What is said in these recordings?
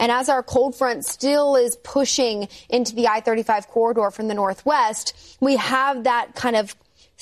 And as our cold front still is pushing into the I-35 corridor from the northwest, we have that kind of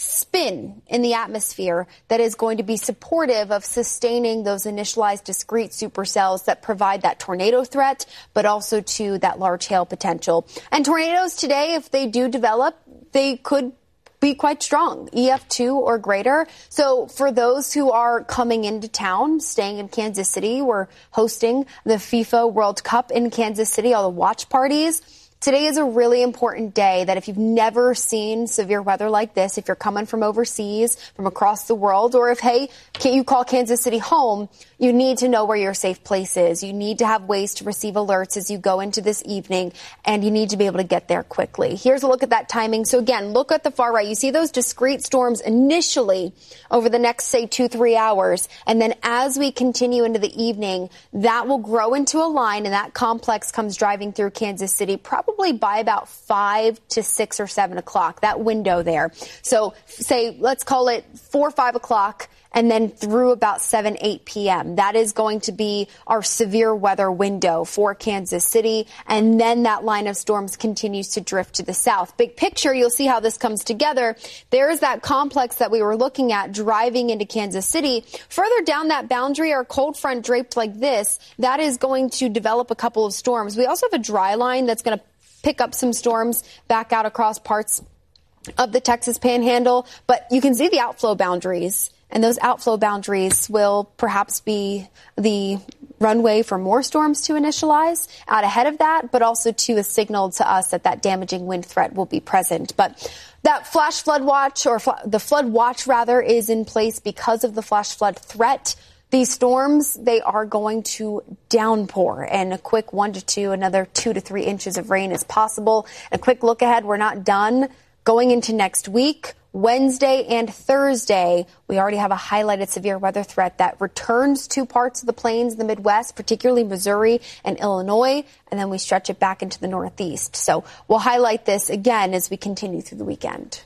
spin in the atmosphere that is going to be supportive of sustaining those initialized discrete supercells that provide that tornado threat, but also to that large hail potential. And tornadoes today, if they do develop, they could be quite strong, EF2 or greater. So for those who are coming into town, staying in Kansas City, we're hosting the FIFA World Cup in Kansas City, all the watch parties. Today is a really important day that if you've never seen severe weather like this, if you're coming from overseas, from across the world, or if, hey, can't you call Kansas City home, you need to know where your safe place is. You need to have ways to receive alerts as you go into this evening, and you need to be able to get there quickly. Here's a look at that timing. So again, look at the far right. You see those discrete storms initially over the next, say, 2-3 hours. And then as we continue into the evening, that will grow into a line, and that complex comes driving through Kansas City probably by about 5 to 6 or 7 o'clock, that window there. So say, let's call it 4 or 5 o'clock, and then through about 7, 8 p.m. That is going to be our severe weather window for Kansas City. And then that line of storms continues to drift to the south. Big picture, you'll see how this comes together. There's that complex that we were looking at driving into Kansas City. Further down that boundary, our cold front draped like this, that is going to develop a couple of storms. We also have a dry line that's going to pick up some storms back out across parts of the Texas Panhandle. But you can see the outflow boundaries. And those outflow boundaries will perhaps be the runway for more storms to initialize out ahead of that, but also to a signal to us that that damaging wind threat will be present. But that flash flood watch, or the flood watch rather, is in place because of the flash flood threat. These storms, they are going to downpour, and a quick 1 to 2, another 2 to 3 inches of rain is possible. A quick look ahead, we're not done. Going into next week, Wednesday and Thursday, we already have a highlighted severe weather threat that returns to parts of the plains, the Midwest, particularly Missouri and Illinois, and then we stretch it back into the Northeast. So we'll highlight this again as we continue through the weekend.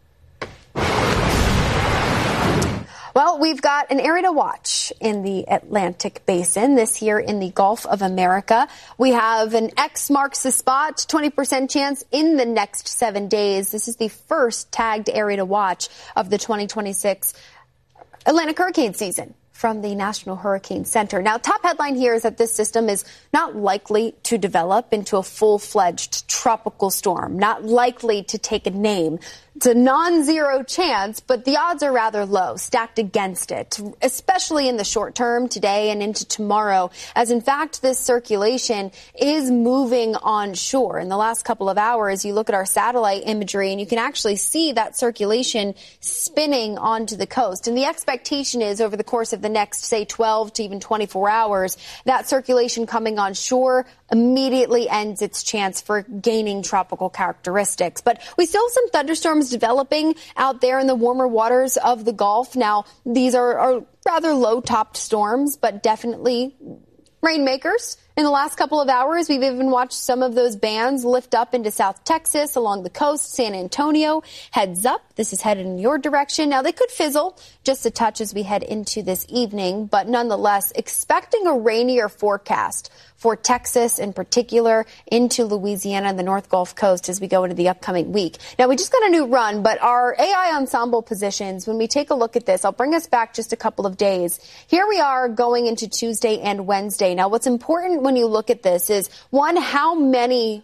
Well, we've got an area to watch in the Atlantic Basin, this here in the Gulf of America. We have an X marks the spot, 20% chance in the next 7 days. This is the first tagged area to watch of the 2026 Atlantic hurricane season from the National Hurricane Center. Now, top headline here is that this system is not likely to develop into a full-fledged tropical storm, not likely to take a name. It's a non-zero chance, but the odds are rather low, stacked against it, especially in the short term today and into tomorrow, as in fact this circulation is moving onshore. In the last couple of hours, you look at our satellite imagery and you can actually see that circulation spinning onto the coast. And the expectation is over the course of the next, say, 12 to even 24 hours, that circulation coming onshore immediately ends its chance for gaining tropical characteristics. But we still have some thunderstorms developing out there in the warmer waters of the Gulf. Now, these are rather low-topped storms, but definitely rainmakers. In the last couple of hours, we've even watched some of those bands lift up into South Texas, along the coast, San Antonio. Heads up, this is headed in your direction. Now, they could fizzle just a touch as we head into this evening, but nonetheless, expecting a rainier forecast for Texas in particular, into Louisiana and the North Gulf Coast as we go into the upcoming week. Now, we just got a new run, but our AI ensemble positions, when we take a look at this, I'll bring us back just a couple of days. Here we are going into Tuesday and Wednesday. Now, what's important when you look at this is, one, how many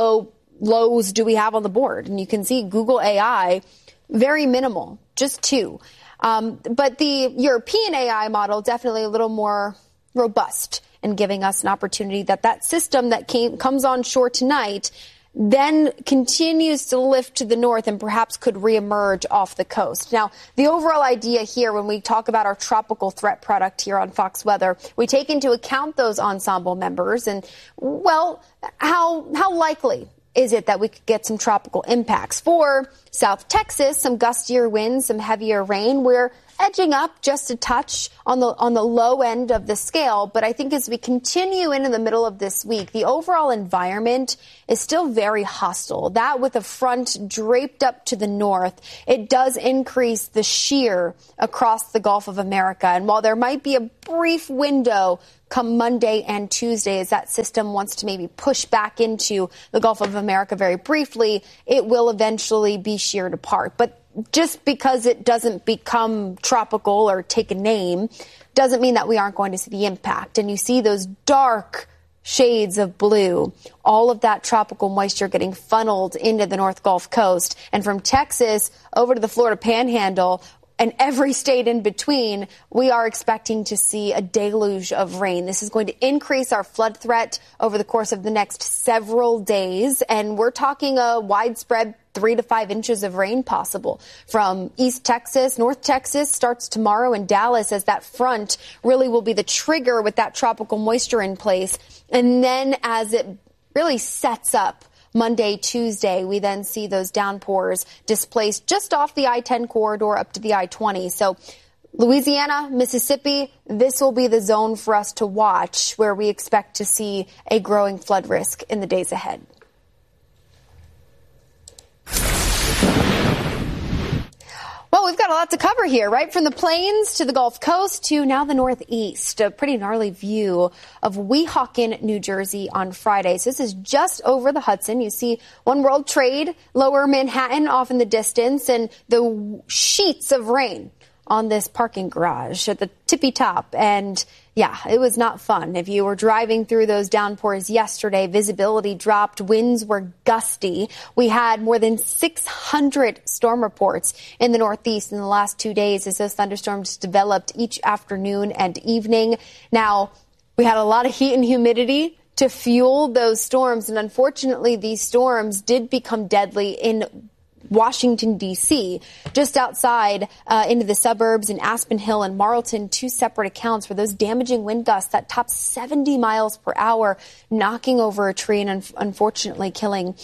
lows do we have on the board? And you can see Google AI, very minimal, just 2. But the European AI model, definitely a little more robust, and giving us an opportunity that system that comes on shore tonight then continues to lift to the north and perhaps could reemerge off the coast. Now, the overall idea here when we talk about our tropical threat product here on Fox Weather, we take into account those ensemble members and, well, how likely is it that we could get some tropical impacts? For South Texas, some gustier winds, some heavier rain. We're edging up just a touch on the low end of the scale. But I think as we continue into the middle of this week, the overall environment is still very hostile. That with a front draped up to the north, it does increase the shear across the Gulf of America. And while there might be a brief window come Monday and Tuesday as that system wants to maybe push back into the Gulf of America very briefly, it will eventually be sheared apart. But just because it doesn't become tropical or take a name doesn't mean that we aren't going to see the impact. And you see those dark shades of blue, all of that tropical moisture getting funneled into the North Gulf Coast. And from Texas over to the Florida Panhandle and every state in between, we are expecting to see a deluge of rain. This is going to increase our flood threat over the course of the next several days. And we're talking a widespread 3 to 5 inches of rain possible from East Texas. North Texas starts tomorrow in Dallas as that front really will be the trigger with that tropical moisture in place. And then as it really sets up Monday, Tuesday, we then see those downpours displaced just off the I-10 corridor up to the I-20. So Louisiana, Mississippi, this will be the zone for us to watch where we expect to see a growing flood risk in the days ahead. Well, we've got a lot to cover here, right? From the plains to the Gulf Coast to now the Northeast. A pretty gnarly view of Weehawken, New Jersey on Friday. So this is just over the Hudson. You see One World Trade, Lower Manhattan off in the distance, and the sheets of rain on this parking garage at the tippy top. And yeah, it was not fun. If you were driving through those downpours yesterday, visibility dropped, winds were gusty. We had more than 600 storm reports in the Northeast in the last 2 days as those thunderstorms developed each afternoon and evening. Now, we had a lot of heat and humidity to fuel those storms, and unfortunately, these storms did become deadly in Washington, D.C., just outside into the suburbs in Aspen Hill and Marlton, 2 separate accounts for those damaging wind gusts that topped 70 miles per hour, knocking over a tree and unfortunately killing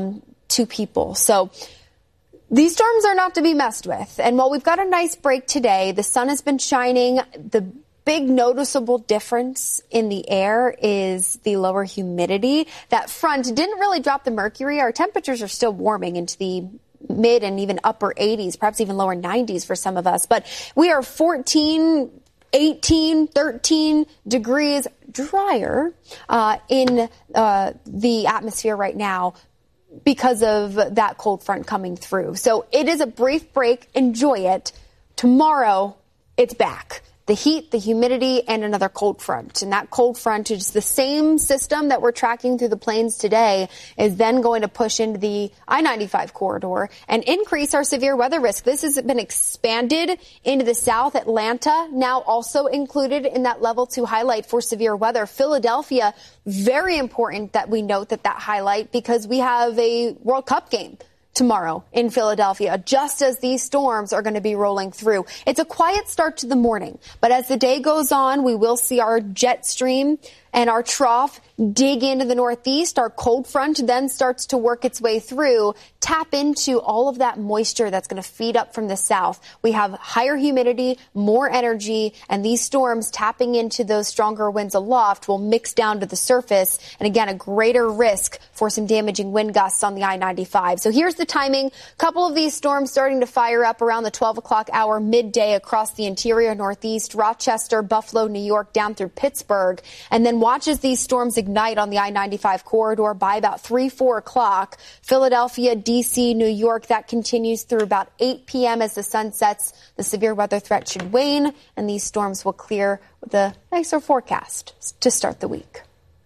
2 people. So these storms are not to be messed with. And while we've got a nice break today, the sun has been shining. The big noticeable difference in the air is the lower humidity. That front didn't really drop the mercury. Our temperatures are still warming into the mid and even upper 80s, perhaps even lower 90s for some of us. But we are 14, 18, 13 degrees drier in the atmosphere right now because of that cold front coming through. So it is a brief break. Enjoy it. Tomorrow, it's back. The heat, the humidity, and another cold front. And that cold front is the same system that we're tracking through the plains today is then going to push into the I-95 corridor and increase our severe weather risk. This has been expanded into the south. Atlanta now also included in that level 2 highlight for severe weather. Philadelphia, very important that we note that highlight because we have a World Cup game tomorrow in Philadelphia, just as these storms are going to be rolling through. It's a quiet start to the morning, but as the day goes on, we will see our jet stream and our trough dig into the Northeast. Our cold front then starts to work its way through, tap into all of that moisture that's going to feed up from the south. We have higher humidity, more energy, and these storms tapping into those stronger winds aloft will mix down to the surface. And again, a greater risk for some damaging wind gusts on the I-95. So here's the timing. A couple of these storms starting to fire up around the 12 o'clock hour midday across the interior Northeast, Rochester, Buffalo, New York, down through Pittsburgh. And then watch as these storms ignite on the I-95 corridor by about 3, 4 o'clock. Philadelphia, D.C., New York, that continues through about 8 p.m. as the sun sets. The severe weather threat should wane, and these storms will clear with a nicer forecast to start the week.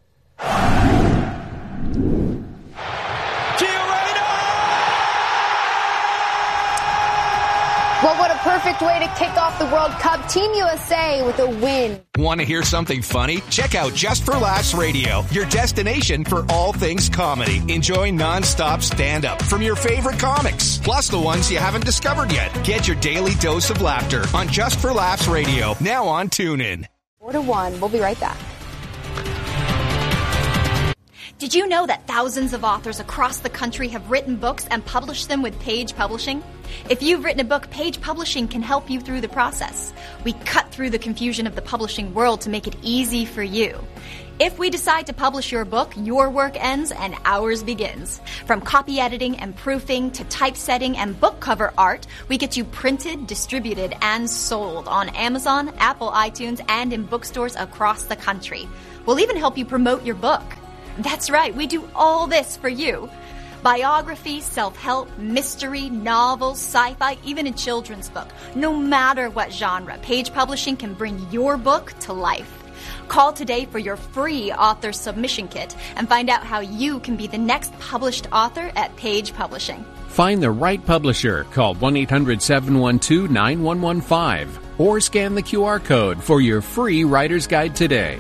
Well, what a perfect way to kick off the World Cup. Team USA with a win. Want to hear something funny? Check out Just for Laughs Radio, your destination for all things comedy. Enjoy nonstop stand-up from your favorite comics, plus the ones you haven't discovered yet. Get your daily dose of laughter on Just for Laughs Radio, now on TuneIn. 4-1. We'll be right back. Did you know that thousands of authors across the country have written books and published them with Page Publishing? If you've written a book, Page Publishing can help you through the process. We cut through the confusion of the publishing world to make it easy for you. If we decide to publish your book, your work ends and ours begins. From copy editing and proofing to typesetting and book cover art, we get you printed, distributed, and sold on Amazon, Apple iTunes, and in bookstores across the country. We'll even help you promote your book. That's right, we do all this for you. Biography, self-help, mystery, novels, sci-fi, even a children's book. No matter what genre, Page Publishing can bring your book to life. Call today for your free author submission kit and find out how you can be the next published author at Page Publishing. Find the right publisher. Call 1-800-712-9115 or scan the QR code for your free writer's guide today.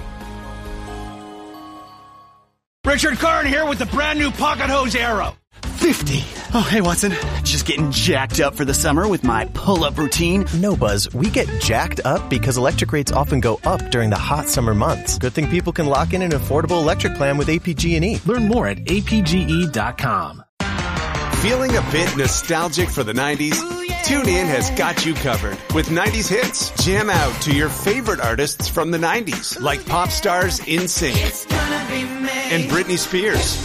Richard Karn here with the brand new Pocket Hose Aero. 50. Oh, hey, Watson. Just getting jacked up for the summer with my pull-up routine. No, Buzz. We get jacked up because electric rates often go up during the hot summer months. Good thing people can lock in an affordable electric plan with APG&E. Learn more at apge.com. Feeling a bit nostalgic for the 90s? TuneIn has got you covered. With 90s hits, jam out to your favorite artists from the 90s, like pop stars NSYNC and Britney Spears.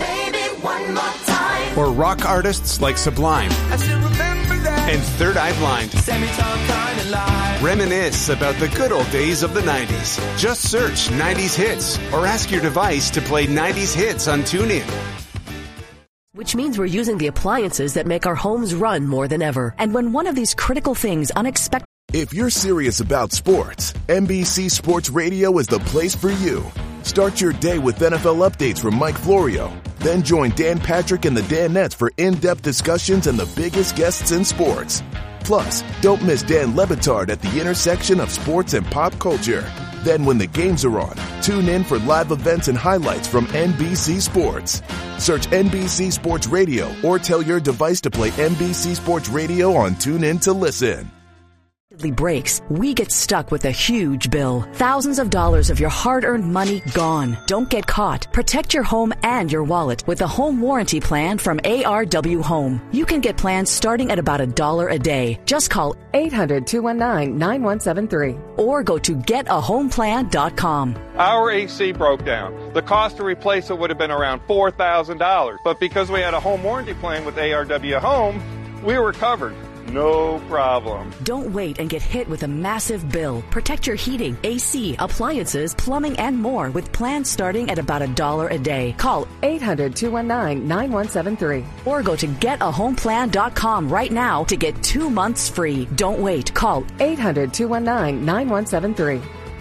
Or rock artists like Sublime and Third Eye Blind. Reminisce about the good old days of the 90s. Just search 90s hits or ask your device to play 90s hits on TuneIn. Which means we're using the appliances that make our homes run more than ever. And when one of these critical things unexpectedly... If you're serious about sports, NBC Sports Radio is the place for you. Start your day with NFL updates from Mike Florio. Then join Dan Patrick and the Danettes for in-depth discussions and the biggest guests in sports. Plus, don't miss Dan Le Batard at the intersection of sports and pop culture. Then when the games are on, tune in for live events and highlights from NBC Sports. Search NBC Sports Radio or tell your device to play NBC Sports Radio on TuneIn to listen. breaks, we get stuck with a huge bill. Thousands of dollars of your hard-earned money gone. Don't get caught. Protect your home and your wallet with a home warranty plan from ARW Home. You can get plans starting at about $1 a day. Just call 800-219-9173 or go to getahomeplan.com. Our AC broke down. The cost to replace it would have been around $4,000. But because we had a home warranty plan with ARW Home, we were covered. No problem. Don't wait and get hit with a massive bill. Protect your heating, AC, appliances, plumbing, and more with plans starting at about $1 a day. Call 800-219-9173 or go to getahomeplan.com right now to get 2 months free. Don't wait. Call 800-219-9173.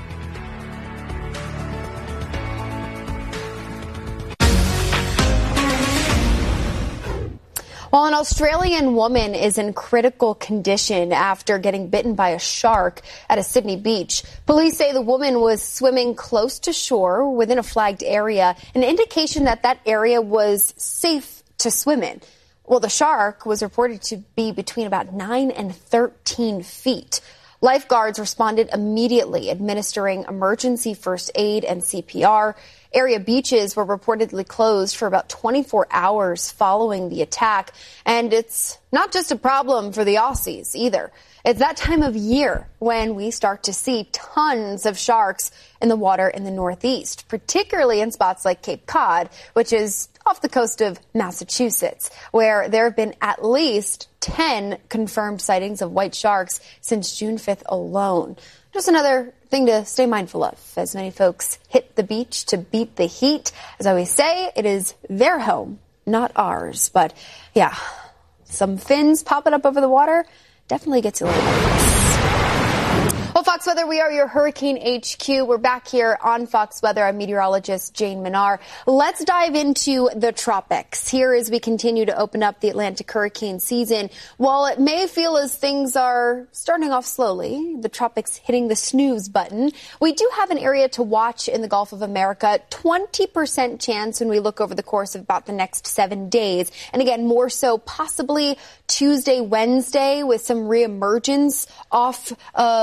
Well, an Australian woman is in critical condition after getting bitten by a shark at a Sydney beach. Police say the woman was swimming close to shore within a flagged area, an indication that that area was safe to swim in. Well, the shark was reported to be between about 9 and 13 feet. Lifeguards responded immediately, administering emergency first aid and CPR. Area beaches were reportedly closed for about 24 hours following the attack. And it's not just a problem for the Aussies either. It's that time of year when we start to see tons of sharks in the water in the Northeast, particularly in spots like Cape Cod, which is off the coast of Massachusetts, where there have been at least 10 confirmed sightings of white sharks since June 5th alone. Just another thing to stay mindful of as many folks hit the beach to beat the heat. As I always say, it is their home, not ours. But yeah, some fins popping up over the water definitely gets you a little nervous. Well, Fox Weather, we are your Hurricane HQ. We're back here on Fox Weather. I'm meteorologist Jane Menard. Let's dive into the tropics here as we continue to open up the Atlantic hurricane season. While it may feel as things are starting off slowly, the tropics hitting the snooze button, we do have an area to watch in the Gulf of America. 20% chance when we look over the course of about the next 7 days. And again, more so possibly Tuesday, Wednesday with some reemergence off of the coast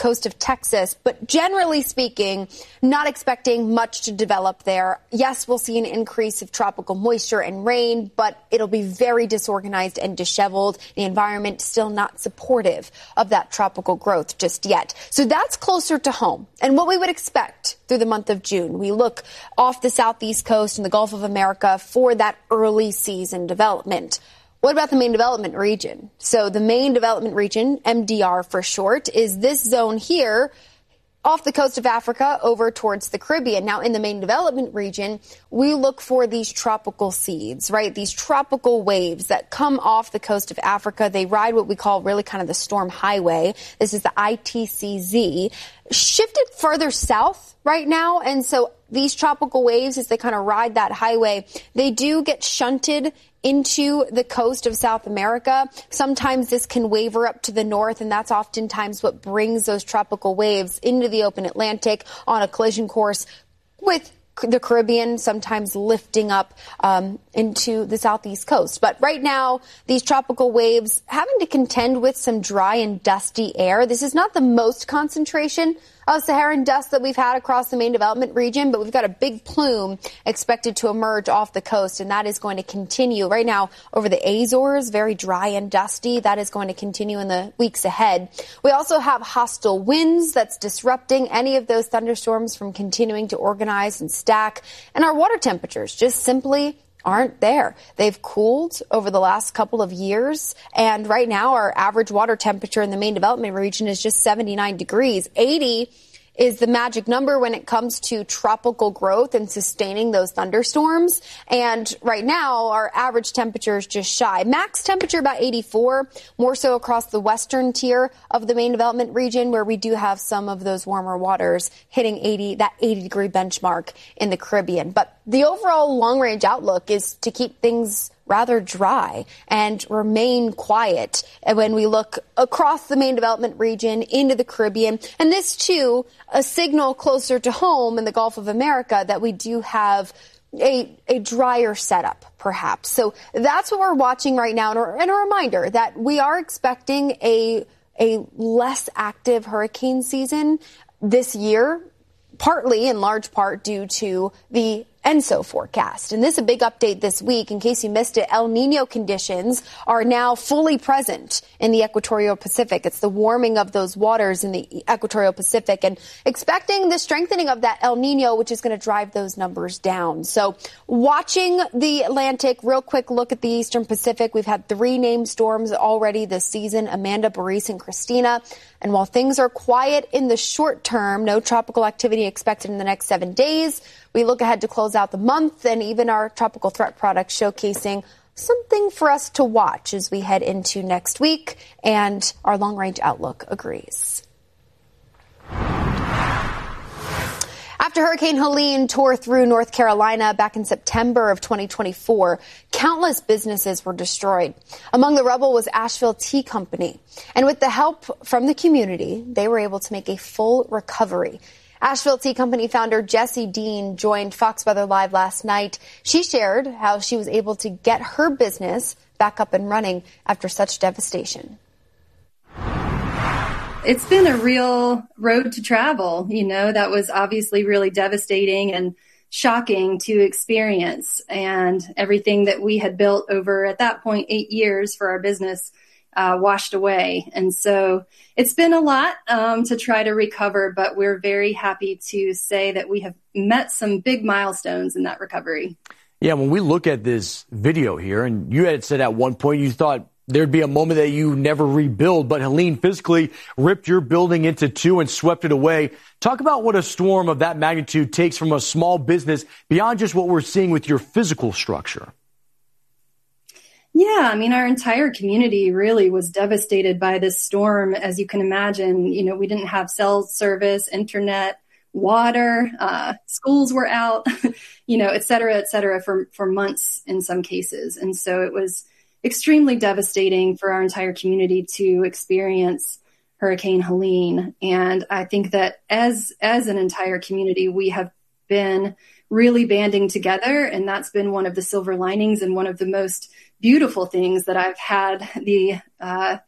coast of Texas. But generally speaking, not expecting much to develop there. Yes, we'll see an increase of tropical moisture and rain, but it'll be very disorganized and disheveled. The environment still not supportive of that tropical growth just yet. So that's closer to home and what we would expect through the month of June. We look off the southeast coast and the Gulf of America for that early season development. What about the main development region? So the main development region, MDR for short, is this zone here off the coast of Africa over towards the Caribbean. Now, in the main development region, we look for these tropical seeds, right? These tropical waves that come off the coast of Africa. They ride what we call really kind of the storm highway. This is the ITCZ. Shifted further south right now. And so these tropical waves, as they kind of ride that highway, they do get shunted into the coast of South America. Sometimes this can waver up to the north, and that's oftentimes what brings those tropical waves into the open Atlantic on a collision course with the Caribbean, sometimes lifting up into the southeast coast. But right now, these tropical waves having to contend with some dry and dusty air. This is not the most concentration of Saharan dust that we've had across the main development region, but we've got a big plume expected to emerge off the coast, and that is going to continue right now over the Azores, very dry and dusty. That is going to continue in the weeks ahead. We also have hostile winds that's disrupting any of those thunderstorms from continuing to organize and stack, and our water temperatures just simply aren't there. They've cooled over the last couple of years, and right now our average water temperature in the main development region is just 79 degrees. 80 is the magic number when it comes to tropical growth and sustaining those thunderstorms. And right now, our average temperature is just shy. Max temperature about 84, more so across the western tier of the main development region, where we do have some of those warmer waters hitting 80, that 80-degree benchmark in the Caribbean. But the overall long-range outlook is to keep things rather dry and remain quiet when we look across the main development region into the Caribbean. And this, too, a signal closer to home in the Gulf of America that we do have a drier setup, perhaps. So that's what we're watching right now. And a reminder that we are expecting a less active hurricane season this year, partly in large part due to the ENSO forecast. And this is a big update this week. In case you missed it, El Nino conditions are now fully present in the equatorial Pacific. It's the warming of those waters in the equatorial Pacific, and expecting the strengthening of that El Nino, which is going to drive those numbers down. So watching the Atlantic, real quick look at the Eastern Pacific. We've had 3 named storms already this season, Amanda, Boris, and Christina. And while things are quiet in the short term, no tropical activity expected in the next 7 days, we look ahead to close out the month, and even our tropical threat products showcasing something for us to watch as we head into next week, and our long-range outlook agrees. After Hurricane Helene tore through North Carolina back in September of 2024, countless businesses were destroyed. Among the rubble was Asheville Tea Company. And with the help from the community, they were able to make a full recovery. Asheville Tea Company founder Jessie Dean joined Fox Weather Live last night. She shared how she was able to get her business back up and running after such devastation. It's been a real road to travel. You know, that was obviously really devastating and shocking to experience. And everything that we had built over, at that point, 8 years for our business washed away. And so it's been a lot to try to recover, but we're very happy to say that we have met some big milestones in that recovery. Yeah, when we look at this video here, and you had said at one point you thought there'd be a moment that you never rebuild, but Helene physically ripped your building into 2 and swept it away. Talk about what a storm of that magnitude takes from a small business beyond just what we're seeing with your physical structure. Yeah, I mean, our entire community really was devastated by this storm. As you can imagine, you know, we didn't have cell service, internet, water, schools were out, you know, et cetera, for months in some cases. And so it was extremely devastating for our entire community to experience Hurricane Helene. And I think that as an entire community, we have been really banding together. And that's been one of the silver linings and one of the most beautiful things that I've had the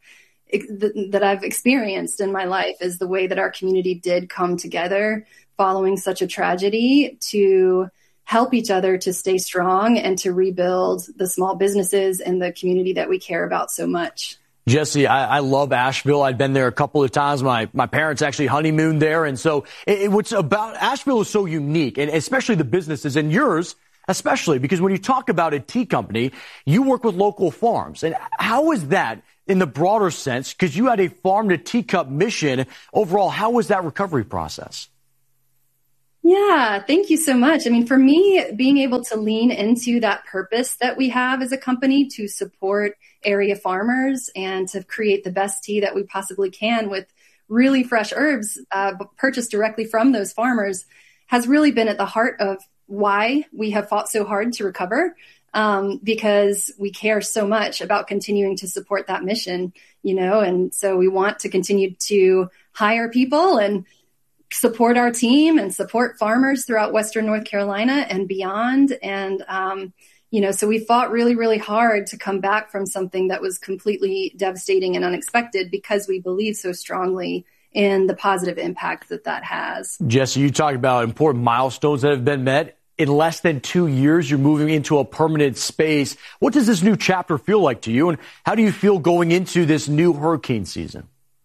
that I've experienced in my life, is the way that our community did come together following such a tragedy to help each other to stay strong and to rebuild the small businesses and the community that we care about so much. Jesse, I love Asheville. I've been there a couple of times. My parents actually honeymooned there. And so what's about Asheville is so unique, and especially the businesses, and yours especially, because when you talk about a tea company, you work with local farms. And how is that in the broader sense? Because you had a farm to teacup mission. Overall, how was that recovery process? Yeah, thank you so much. I mean, for me, being able to lean into that purpose that we have as a company to support area farmers and to create the best tea that we possibly can with really fresh herbs purchased directly from those farmers has really been at the heart of why we have fought so hard to recover, because we care so much about continuing to support that mission, and so we want to continue to hire people and support our team and support farmers throughout Western North Carolina and beyond. And, so we fought really, really hard to come back from something that was completely devastating and unexpected, because we believe so strongly in the positive impact that has. Jesse, you talked about important milestones that have been met. In less than 2 years, you're moving into a permanent space. What does this new chapter feel like to you? And how do you feel going into this new hurricane season?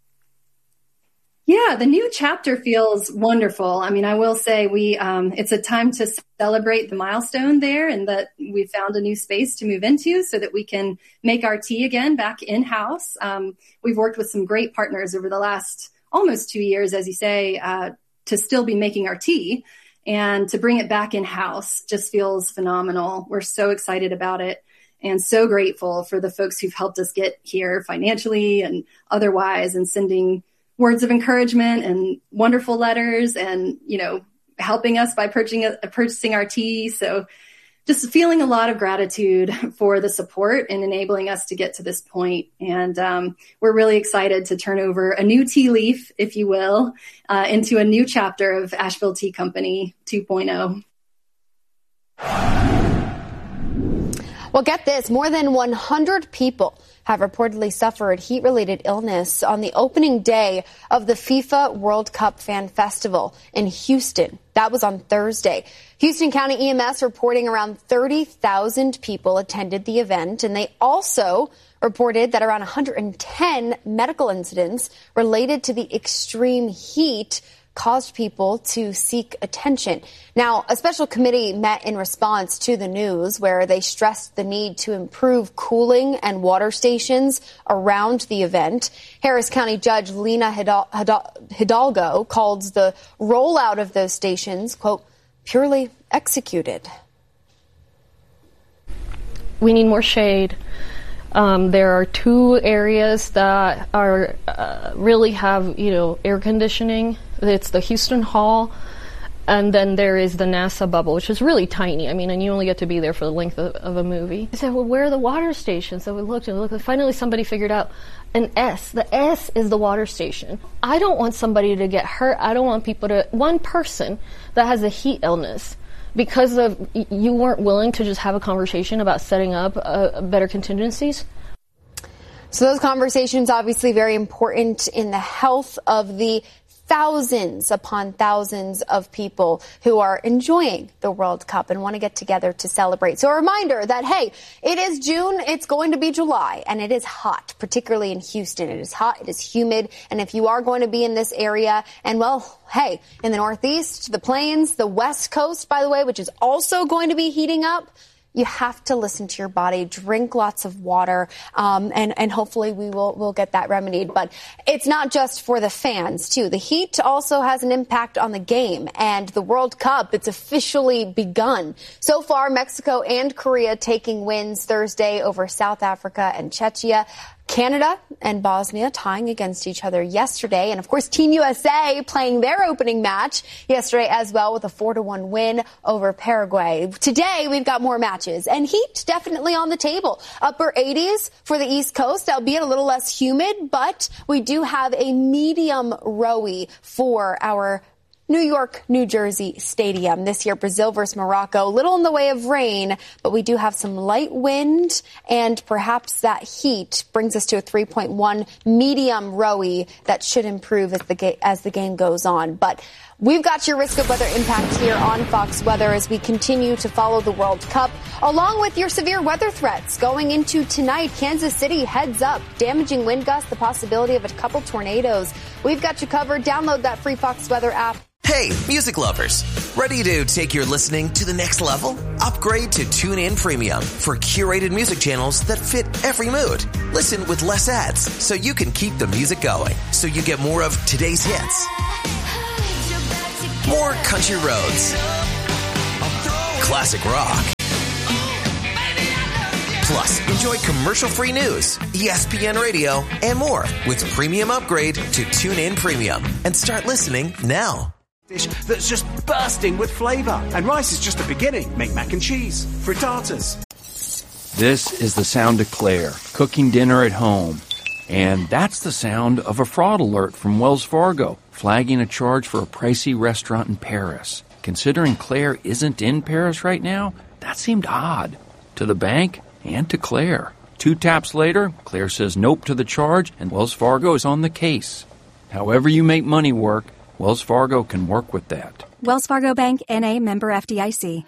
Yeah, the new chapter feels wonderful. I mean, I will say it's a time to celebrate the milestone there, and that we found a new space to move into so that we can make our tea again back in-house. We've worked with some great partners over the last almost 2 years, as you say, to still be making our tea, and to bring it back in-house just feels phenomenal. We're so excited about it and so grateful for the folks who've helped us get here financially and otherwise, and sending words of encouragement and wonderful letters and, helping us by purchasing our tea. So just feeling a lot of gratitude for the support and enabling us to get to this point. And we're really excited to turn over a new tea leaf, if you will, into a new chapter of Asheville Tea Company 2.0. Well, get this, more than 100 people have reportedly suffered heat-related illness on the opening day of the FIFA World Cup Fan Festival in Houston. That was on Thursday. Houston County EMS reporting around 30,000 people attended the event, and they also reported that around 110 medical incidents related to the extreme heat caused people to seek attention. Now, a special committee met in response to the news, where they stressed the need to improve cooling and water stations around the event. Harris County Judge Lena Hidalgo called the rollout of those stations, quote, purely executed. We need more shade. There are two areas that are really have, air conditioning. It's the Houston Hall, and then there is the NASA bubble, which is really tiny. I mean, and you only get to be there for the length of a movie. I said, well, where are the water stations? So we looked and looked, and finally somebody figured out an S. The S is the water station. I don't want somebody to get hurt. I don't want one person that has a heat illness, because of you weren't willing to just have a conversation about setting up better contingencies. So those conversations obviously very important in the health of the thousands upon thousands of people who are enjoying the World Cup and want to get together to celebrate. So a reminder that, hey, it is June, it's going to be July, and it is hot, particularly in Houston. It is hot, it is humid, and if you are going to be in this area, and well, hey, in the Northeast, the Plains, the West Coast, by the way, which is also going to be heating up, you have to listen to your body, drink lots of water, and hopefully we'll get that remedied. But it's not just for the fans, too. The heat also has an impact on the game, and the World Cup, it's officially begun. So far, Mexico and Korea taking wins Thursday over South Africa and Czechia. Canada and Bosnia tying against each other yesterday. And, of course, Team USA playing their opening match yesterday as well with a 4-1 win over Paraguay. Today, we've got more matches. And heat definitely on the table. Upper 80s for the East Coast, albeit a little less humid. But we do have a medium rowy for our New York, New Jersey Stadium. This year, Brazil versus Morocco. Little in the way of rain, but we do have some light wind, and perhaps that heat brings us to a 3.1 medium Rowie that should improve as the game goes on. But we've got your risk of weather impact here on Fox Weather as we continue to follow the World Cup, along with your severe weather threats going into tonight. Kansas City heads up, damaging wind gusts, the possibility of a couple tornadoes. We've got you covered. Download that free Fox Weather app. Hey, music lovers. Ready to take your listening to the next level? Upgrade to TuneIn Premium for curated music channels that fit every mood. Listen with less ads so you can keep the music going. So you get more of today's hits, more country roads, classic rock. Plus, enjoy commercial-free news, ESPN Radio, and more with premium upgrade to TuneIn Premium. And start listening now. Dish that's just bursting with flavour. And rice is just the beginning. Make mac and cheese, frittatas. This is the sound of Claire, cooking dinner at home. And that's the sound of a fraud alert from Wells Fargo, flagging a charge for a pricey restaurant in Paris. Considering Claire isn't in Paris right now, that seemed odd. To the bank and to Claire. 2 taps later, Claire says nope to the charge, and Wells Fargo is on the case. However you make money work, Wells Fargo can work with that. Wells Fargo Bank, N.A., member FDIC.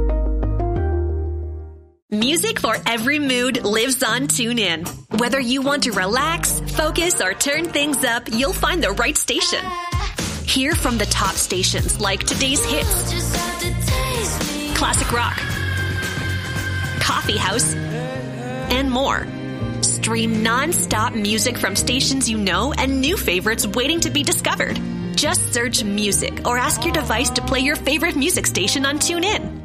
Music for every mood lives on TuneIn. Whether you want to relax, focus, or turn things up, you'll find the right station. Hear from the top stations like today's hits, classic rock, coffee house, and more. Stream non-stop music from stations you know and new favorites waiting to be discovered. Just search music or ask your device to play your favorite music station on TuneIn.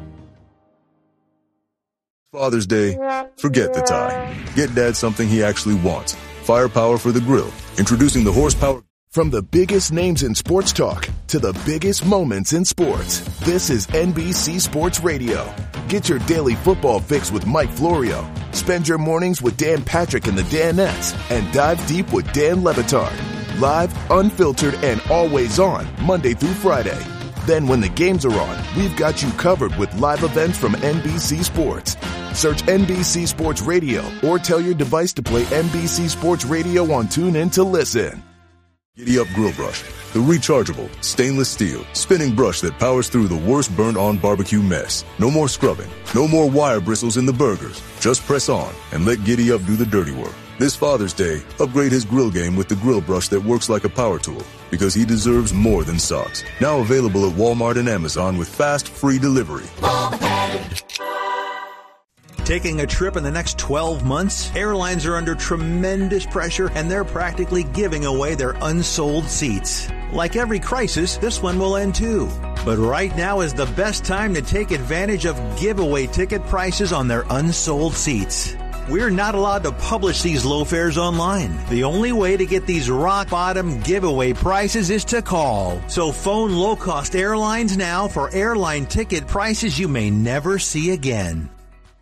Father's Day, forget the tie. Get Dad something he actually wants. Firepower for the grill. Introducing the horsepower. From the biggest names in sports talk to the biggest moments in sports, this is NBC Sports Radio. Get your daily football fix with Mike Florio. Spend your mornings with Dan Patrick and the Danettes, and dive deep with Dan Le Batard. Live, unfiltered, and always on, Monday through Friday. Then when the games are on, we've got you covered with live events from NBC Sports. Search NBC Sports Radio or tell your device to play NBC Sports Radio on TuneIn to listen. Giddy Up Grill Brush, the rechargeable, stainless steel, spinning brush that powers through the worst burnt-on barbecue mess. No more scrubbing, no more wire bristles in the burgers. Just press on and let Giddy Up do the dirty work. This Father's Day, upgrade his grill game with the grill brush that works like a power tool, because he deserves more than socks. Now available at Walmart and Amazon with fast, free delivery. Taking a trip in the next 12 months? Airlines are under tremendous pressure, and they're practically giving away their unsold seats. Like every crisis, this one will end too. But right now is the best time to take advantage of giveaway ticket prices on their unsold seats. We're not allowed to publish these low fares online. The only way to get these rock-bottom giveaway prices is to call. So phone low-cost airlines now for airline ticket prices you may never see again.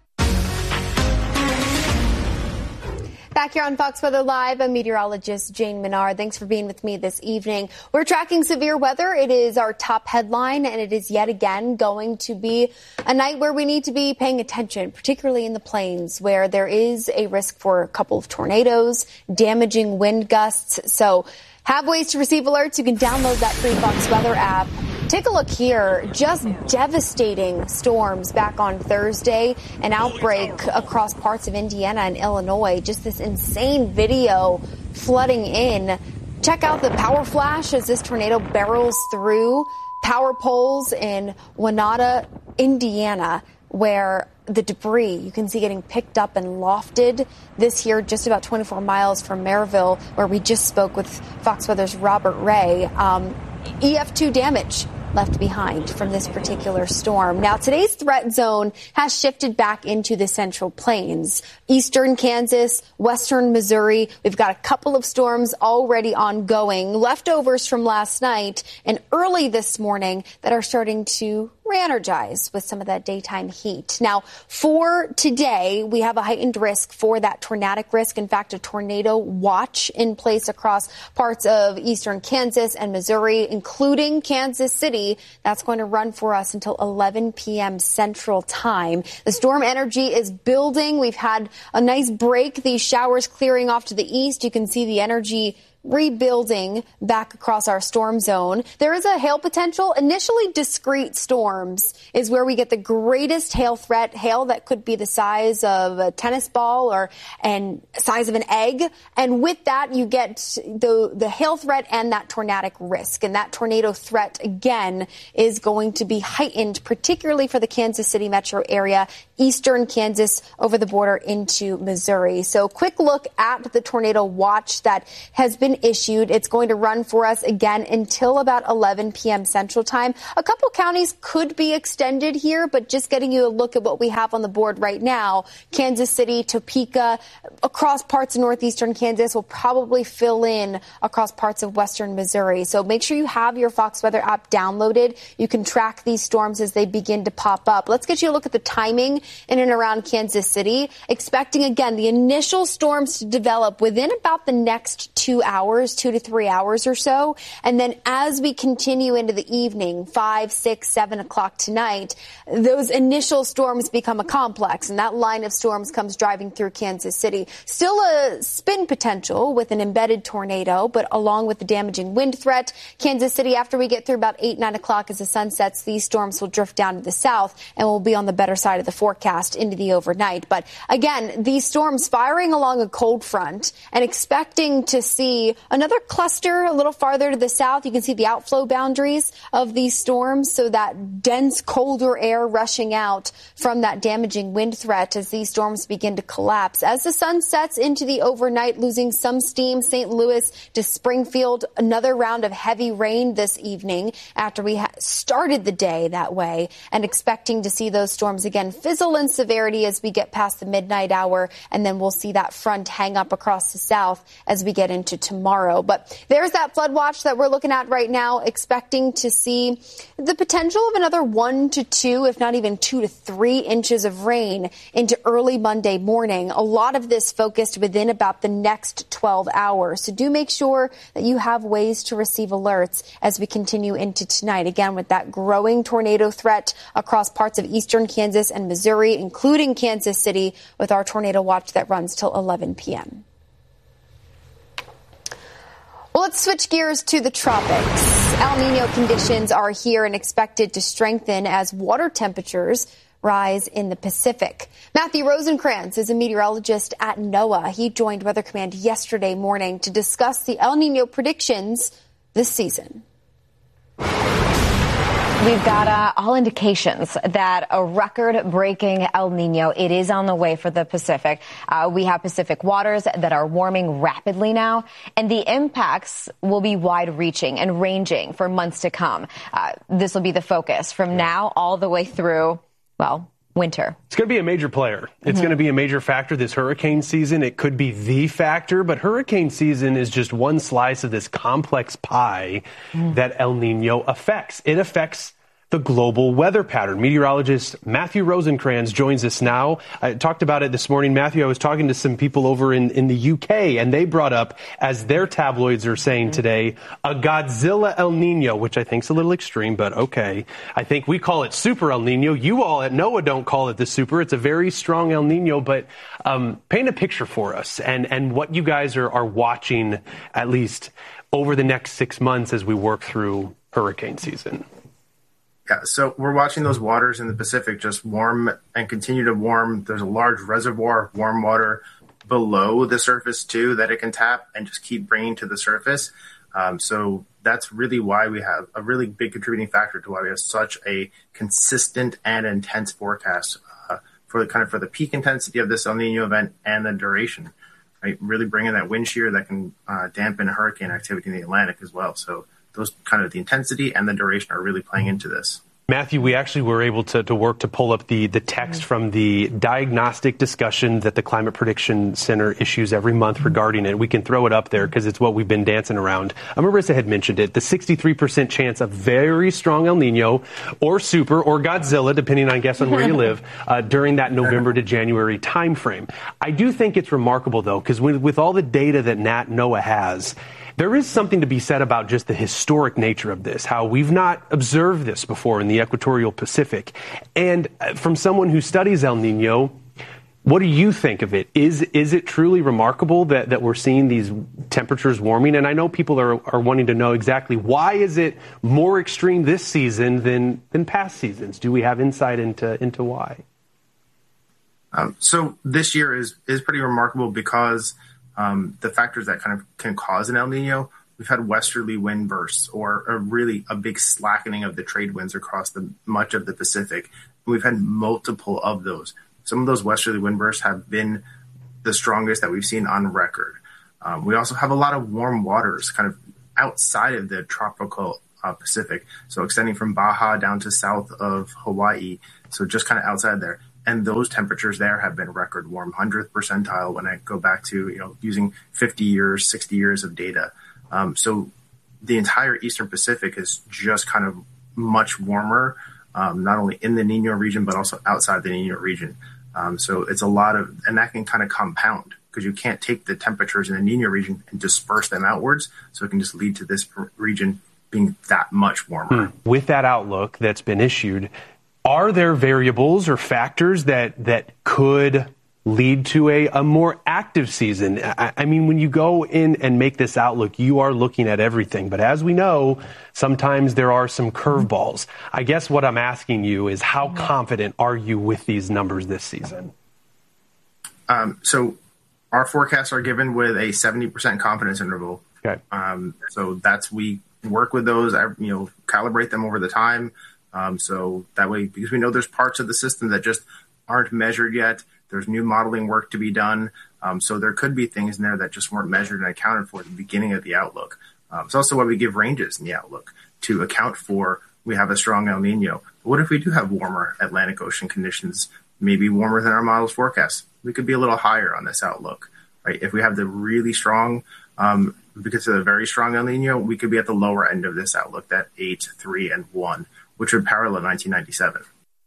Back here on Fox Weather Live, I'm meteorologist Jane Menard. Thanks for being with me this evening. We're tracking severe weather. It is our top headline, and it is yet again going to be a night where we need to be paying attention, particularly in the plains, where there is a risk for a couple of tornadoes, damaging wind gusts. So have ways to receive alerts. You can download that free Fox Weather app. Take a look here. Just devastating storms back on Thursday. An outbreak across parts of Indiana and Illinois. Just this insane video flooding in. Check out the power flash as this tornado barrels through power poles in Winona, Indiana, where the debris you can see getting picked up and lofted. This here just about 24 miles from Maryville, where we just spoke with Fox Weather's Robert Ray. EF2 damage left behind from this particular storm. Now, today's threat zone has shifted back into the Central Plains, eastern Kansas, western Missouri. We've got a couple of storms already ongoing, leftovers from last night and early this morning that are starting to re-energize with some of that daytime heat. Now, for today, we have a heightened risk for that tornadic risk. In fact, a tornado watch in place across parts of eastern Kansas and Missouri, including Kansas City. That's going to run for us until 11 p.m. Central Time. The storm energy is building. We've had a nice break. These showers clearing off to the east. You can see the energy rebuilding back across our storm zone. There is a hail potential. Initially, discrete storms is where we get the greatest hail threat, hail that could be the size of a tennis ball and size of an egg. And with that, you get the hail threat and that tornadic risk. And that tornado threat, again, is going to be heightened, particularly for the Kansas City metro area, eastern Kansas over the border into Missouri. So quick look at the tornado watch that has been issued. It's going to run for us again until about 11 p.m. Central Time. A couple counties could be extended here, but just getting you a look at what we have on the board right now, Kansas City, Topeka, across parts of northeastern Kansas will probably fill in across parts of western Missouri. So make sure you have your Fox Weather app downloaded. You can track these storms as they begin to pop up. Let's get you a look at the timing in and around Kansas City. Expecting, again, the initial storms to develop within about the next 2 hours, 2 to 3 hours or so. And then as we continue into the evening, 5, 6, 7 o'clock tonight, those initial storms become a complex. And that line of storms comes driving through Kansas City. Still a spin potential with an embedded tornado, but along with the damaging wind threat, Kansas City, after we get through about 8, 9 o'clock as the sun sets, these storms will drift down to the south and will be on the better side of the forecast into the overnight. But again, these storms firing along a cold front and expecting to see another cluster a little farther to the south. You can see the outflow boundaries of these storms. So that dense, colder air rushing out from that damaging wind threat as these storms begin to collapse. As the sun sets into the overnight, losing some steam, St. Louis to Springfield, another round of heavy rain this evening after we started the day that way, and expecting to see those storms again fizzle in severity as we get past the midnight hour. And then we'll see that front hang up across the south as we get into tomorrow. But there's that flood watch that we're looking at right now, expecting to see the potential of another 1 to 2, if not even 2 to 3 inches of rain into early Monday morning. A lot of this focused within about the next 12 hours. So do make sure that you have ways to receive alerts as we continue into tonight. Again, with that growing tornado threat across parts of eastern Kansas and Missouri, including Kansas City, with our tornado watch that runs till 11 p.m. Well, let's switch gears to the tropics. El Nino conditions are here and expected to strengthen as water temperatures rise in the Pacific. Matthew Rosenkrantz is a meteorologist at NOAA. He joined Weather Command yesterday morning to discuss the El Nino predictions this season. We've got all indications that a record-breaking El Nino, it is on the way for the Pacific. We have Pacific waters that are warming rapidly now, and the impacts will be wide-reaching and ranging for months to come. This will be the focus from now all the way through, well, winter. It's going to be a major player. It's going to be a major factor this hurricane season. It could be the factor, but hurricane season is just one slice of this complex pie that El Nino affects. It affects the global weather pattern. Meteorologist Matthew Rosenkrantz joins us now. I talked about it this morning. Matthew, I was talking to some people over in the UK, and they brought up, as their tabloids are saying today, a Godzilla El Nino, which I think is a little extreme, but okay. I think we call it Super El Nino. You all at NOAA don't call it the Super. It's a very strong El Nino, but paint a picture for us and what you guys are watching, at least over the next 6 months as we work through hurricane season. Yeah, so we're watching those waters in the Pacific just warm and continue to warm. There's a large reservoir of warm water below the surface, too, that it can tap and just keep bringing to the surface. So that's really why we have a really big contributing factor to why we have such a consistent and intense forecast for the peak intensity of this El Nino event and the duration, right? Really bringing that wind shear that can dampen hurricane activity in the Atlantic as well. So those kind of the intensity and the duration are really playing into this. Matthew, we actually were able to work to pull up the text from the diagnostic discussion that the Climate Prediction Center issues every month regarding it. We can throw it up there because it's what we've been dancing around. Marissa had mentioned it, the 63% chance of very strong El Nino or super or Godzilla, depending, I guess, on where you live, during that November to January timeframe. I do think it's remarkable, though, because with all the data that NOAA has, there is something to be said about just the historic nature of this, how we've not observed this before in the equatorial Pacific. And from someone who studies El Nino, what do you think of it? Is it truly remarkable that we're seeing these temperatures warming? And I know people are wanting to know exactly why is it more extreme this season than past seasons? Do we have insight into why? So this year is pretty remarkable because the factors that kind of can cause an El Nino, we've had westerly wind bursts or a big slackening of the trade winds across much of the Pacific. We've had multiple of those. Some of those westerly wind bursts have been the strongest that we've seen on record. We also have a lot of warm waters kind of outside of the tropical Pacific, so extending from Baja down to south of Hawaii, so just kind of outside there. And those temperatures there have been record warm, 100th percentile when I go back to, using 50 years, 60 years of data. So the entire Eastern Pacific is just kind of much warmer, not only in the Nino region, but also outside the Nino region. So it's a lot of, and that can kind of compound because you can't take the temperatures in the Nino region and disperse them outwards. So it can just lead to this region being that much warmer. With that outlook that's been issued, are there variables or factors that could lead to a more active season? I mean, when you go in and make this outlook, you are looking at everything. But as we know, sometimes there are some curveballs. I guess what I'm asking you is how confident are you with these numbers this season? So our forecasts are given with a 70% confidence interval. Okay. So we work with those, calibrate them over the time. So that way, because we know there's parts of the system that just aren't measured yet, there's new modeling work to be done. So there could be things in there that just weren't measured and accounted for at the beginning of the outlook. It's also why we give ranges in the outlook to account for we have a strong El Nino. But what if we do have warmer Atlantic Ocean conditions, maybe warmer than our models forecast? We could be a little higher on this outlook, right? If we have the really strong, because of the very strong El Nino, we could be at the lower end of this outlook, that 8, 3, and 1. Which would parallel 1997.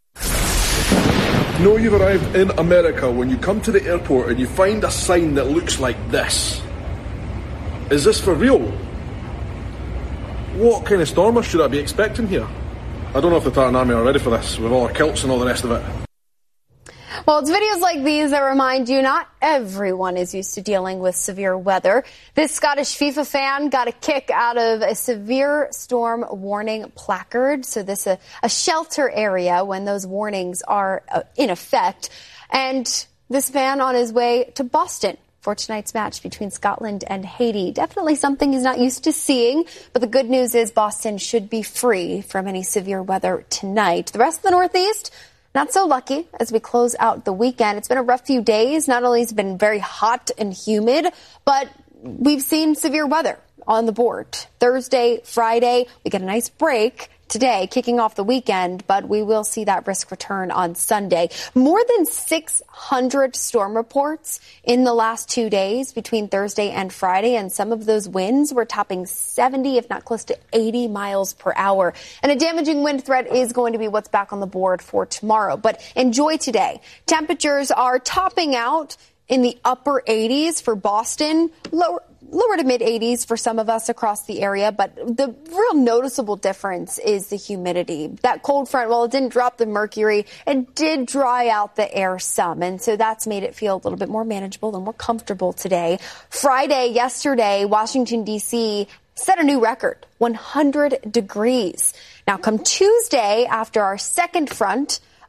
Know you've arrived in America when you come to the airport and you find a sign that looks like this. Is this for real? What kind of stormer should I be expecting here? I don't know if the Tartan Army are ready for this, with all our kilts and all the rest of it. Well, it's videos like these that remind you not everyone is used to dealing with severe weather. This Scottish FIFA fan got a kick out of a severe storm warning placard. So this a shelter area when those warnings are in effect. And this fan on his way to Boston for tonight's match between Scotland and Haiti. Definitely something he's not used to seeing. But the good news is Boston should be free from any severe weather tonight. The rest of the Northeast, not so lucky as we close out the weekend. It's been a rough few days. Not only has it been very hot and humid, but we've seen severe weather on the board. Thursday, Friday, we get a nice break today, kicking off the weekend, but we will see that risk return on Sunday. More than 600 storm reports in the last 2 days between Thursday and Friday, and some of those winds were topping 70, if not close to 80 miles per hour. And a damaging wind threat is going to be what's back on the board for tomorrow. But enjoy today. Temperatures are topping out in the upper 80s for Boston, lower to mid 80s for some of us across the area. But the real noticeable difference is the humidity. That cold front, well, it didn't drop the mercury. It did dry out the air some. And so that's made it feel a little bit more manageable and more comfortable today. Friday, yesterday, Washington, D.C. set a new record, 100 degrees. Now, come Tuesday, after our second front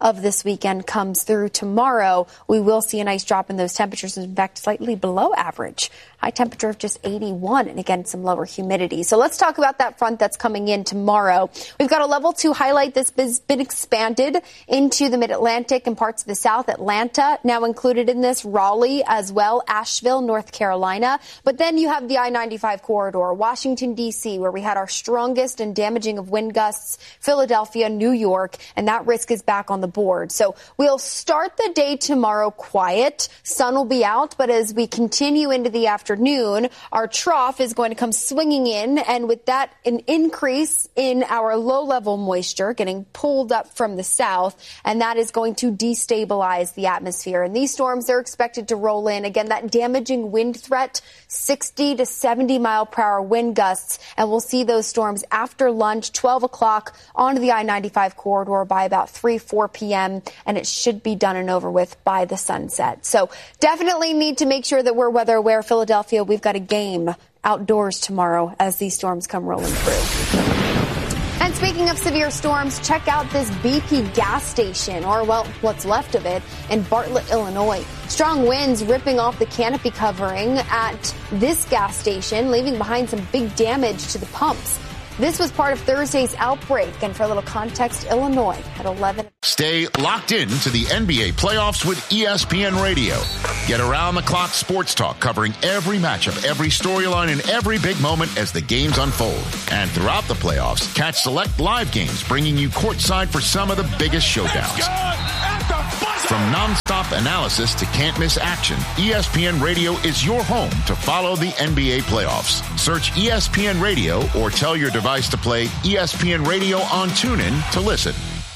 of this weekend comes through tomorrow, we will see a nice drop in those temperatures. In fact, slightly below average. High temperature of just 81, and again, some lower humidity. So let's talk about that front that's coming in tomorrow. We've got a level 2 highlight that's been expanded into the mid-Atlantic and parts of the South. Atlanta now included in this, Raleigh as well, Asheville, North Carolina. But then you have the I-95 corridor, Washington, D.C., where we had our strongest and damaging of wind gusts, Philadelphia, New York, and that risk is back on the board. So we'll start the day tomorrow quiet. Sun will be out, but as we continue into the afternoon, our trough is going to come swinging in, and with that, an increase in our low-level moisture getting pulled up from the south, and that is going to destabilize the atmosphere. And these storms are expected to roll in. Again, that damaging wind threat, 60 to 70 mile per hour wind gusts, and we'll see those storms after lunch, 12 o'clock onto the I-95 corridor by about 4 p.m., and it should be done and over with by the sunset. So definitely need to make sure that we're weather aware. Philadelphia, we've got a game outdoors tomorrow as these storms come rolling through. And speaking of severe storms, check out this BP gas station, or, well, what's left of it, in Bartlett, Illinois. Strong winds ripping off the canopy covering at this gas station, leaving behind some big damage to the pumps. This was part of Thursday's outbreak, and for a little context, Illinois at 11. Stay locked in to the NBA playoffs with ESPN Radio. Get around-the-clock sports talk covering every matchup, every storyline, and every big moment as the games unfold. And throughout the playoffs, catch select live games bringing you courtside for some of the biggest showdowns. From nonstop analysis to can't-miss action, ESPN Radio is your home to follow the NBA playoffs. Search ESPN Radio or tell your device to play ESPN Radio on TuneIn to listen.